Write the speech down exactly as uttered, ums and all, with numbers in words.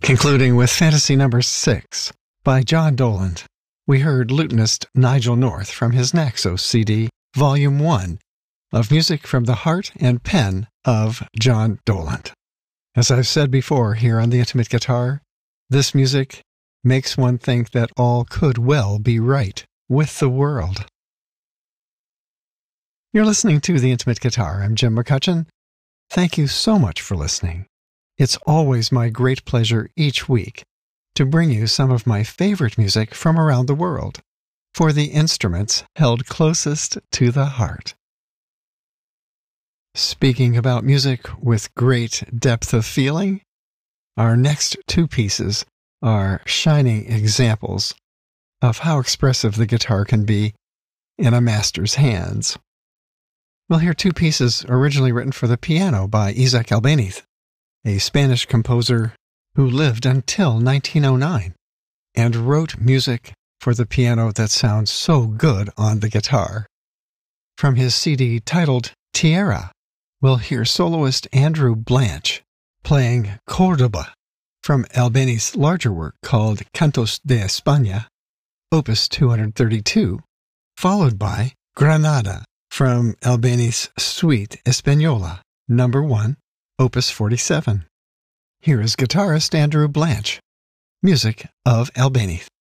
Concluding with Fantasy Number six by John Doland, we heard lutenist Nigel North from his Naxos C D, Volume one, of music from the heart and pen of John Doland. As I've said before here on The Intimate Guitar, this music makes one think that all could well be right with the world. You're listening to The Intimate Guitar. I'm Jim McCutcheon. Thank you so much for listening. It's always my great pleasure each week to bring you some of my favorite music from around the world for the instruments held closest to the heart. Speaking about music with great depth of feeling, our next two pieces are shining examples of how expressive the guitar can be in a master's hands. We'll hear two pieces originally written for the piano by Isaac Albéniz, a Spanish composer who lived until nineteen oh nine and wrote music for the piano that sounds so good on the guitar. From his C D titled Tierra, we'll hear soloist Andrew Blanche playing Córdoba from Albéniz's larger work called Cantos de España, Opus two thirty-two, followed by Granada from Albéniz's Suite Española, Number one, Opus forty-seven. Here is guitarist Andrew Blanche, music of Albéniz.